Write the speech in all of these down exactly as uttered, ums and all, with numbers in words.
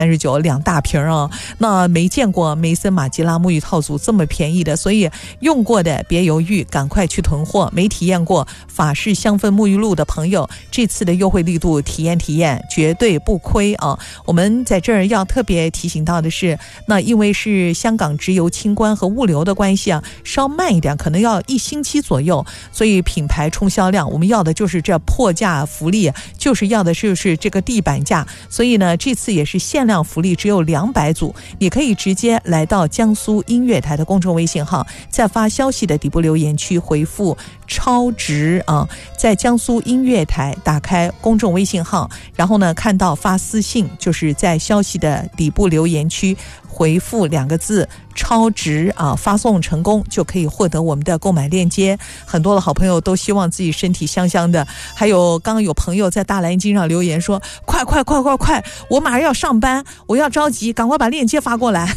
三十九两大瓶啊，那没见过梅森马吉拉沐浴套组这么便宜的，所以用过的别犹豫，赶快去囤货。没体验过法式香氛沐浴露的朋友，这次的优惠力度体验体验绝对不亏啊！我们在这儿要特别提醒到的是，那因为是香港直邮清关和物流的关系啊，稍慢一点，可能要一星期左右，所以品牌冲销量，我们要的就是这破价福利，就是要的就是这个地板价。所以呢，这次也是限量福利，只有两百组，你可以直接来到江苏音乐台的公众微信号，在发消息的底部留言区回复超值啊，在江苏音乐台打开公众微信号，然后呢看到发私信，就是在消息的底部留言区回复两个字超值啊，发送成功就可以获得我们的购买链接。很多的好朋友都希望自己身体香香的，还有刚刚有朋友在大蓝鲸上留言说快快快快快，我马上要上班，我要着急，赶快把链接发过来。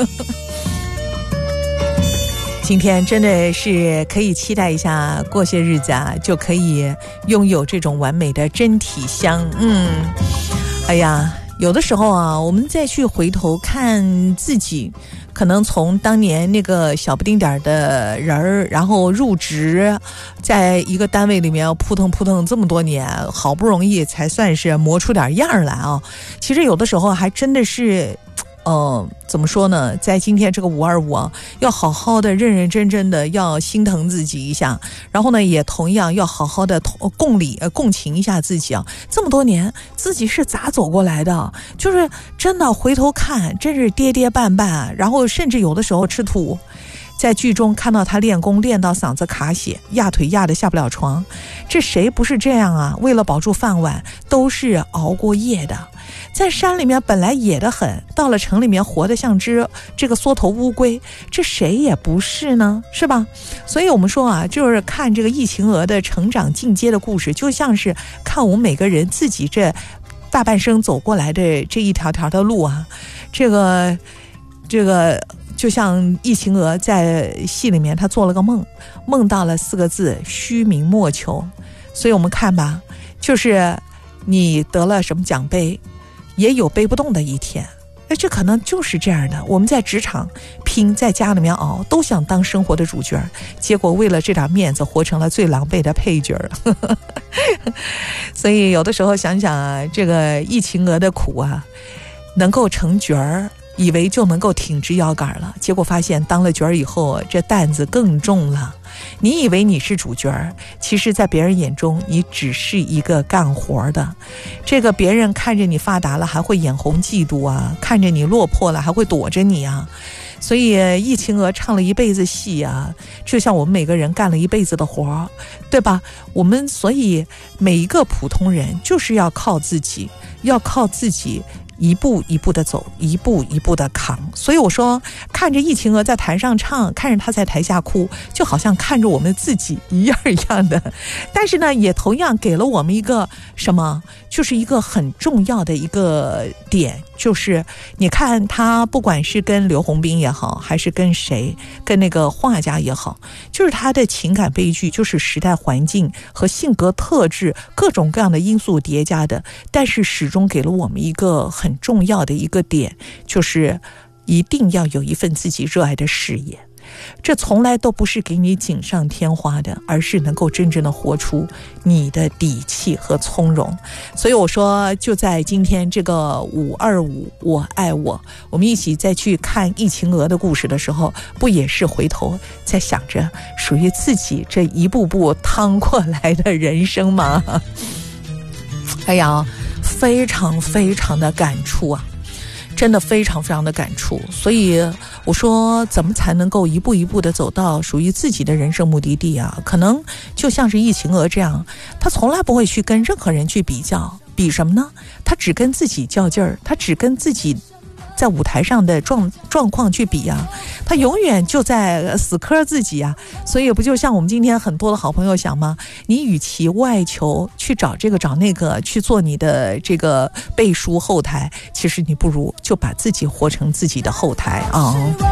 今天真的是可以期待一下，过些日子啊就可以拥有这种完美的真体香。嗯，哎呀，有的时候啊，我们再去回头看自己，可能从当年那个小不丁点的人儿，然后入职在一个单位里面扑腾扑腾这么多年，好不容易才算是磨出点样来啊。其实有的时候还真的是呃，怎么说呢，在今天这个五二五啊，要好好的认认真真的要心疼自己一下，然后呢也同样要好好的共理呃共情一下自己啊。这么多年自己是咋走过来的，就是真的回头看真是跌跌绊绊，然后甚至有的时候吃土。在剧中看到他练功练到嗓子卡血，压腿压得下不了床，这谁不是这样啊？为了保住饭碗都是熬过夜的。在山里面本来野得很，到了城里面活得像只这个缩头乌龟，这谁也不是呢，是吧？所以我们说啊，就是看这个易晴娥的成长进阶的故事，就像是看我们每个人自己这大半生走过来的这一条条的路啊。这个这个就像易晴娥在戏里面她做了个梦，梦到了四个字虚名莫求。所以我们看吧，就是你得了什么奖杯，也有背不动的一天，哎，这可能就是这样的。我们在职场拼，在家里面熬，都想当生活的主角，结果为了这点面子，活成了最狼狈的配角。所以有的时候想想啊，这个易晴娥的苦啊，能够成角儿，以为就能够挺直腰杆了，结果发现当了角儿以后，这担子更重了。你以为你是主角，其实在别人眼中你只是一个干活的。这个别人看着你发达了还会眼红嫉妒啊，看着你落魄了还会躲着你啊。所以易晴娥唱了一辈子戏啊，就像我们每个人干了一辈子的活，对吧？我们所以每一个普通人就是要靠自己，要靠自己一步一步的走，一步一步的扛。所以我说，看着易晴娥在台上唱，看着她在台下哭，就好像看着我们自己一样一样的。但是呢，也同样给了我们一个什么，就是一个很重要的一个点，就是你看她不管是跟刘洪斌也好，还是跟谁，跟那个画家也好，就是她的情感悲剧，就是时代环境和性格特质各种各样的因素叠加的，但是始终给了我们一个很很重要的一个点，就是一定要有一份自己热爱的事业。这从来都不是给你锦上添花的，而是能够真正的活出你的底气和从容。所以我说，就在今天这个五二五我爱我，我们一起再去看易晴娥的故事的时候，不也是回头在想着属于自己这一步步趟过来的人生吗？哎呀，非常非常的感触啊，真的非常非常的感触。所以我说，怎么才能够一步一步的走到属于自己的人生目的地啊？可能就像是易晴娥这样，她从来不会去跟任何人去比较，比什么呢？她只跟自己较劲儿，她只跟自己在舞台上的状状况去比啊，他永远就在死磕自己啊。所以不就像我们今天很多的好朋友想吗？你与其外求去找这个找那个去做你的这个背书后台，其实你不如就把自己活成自己的后台啊。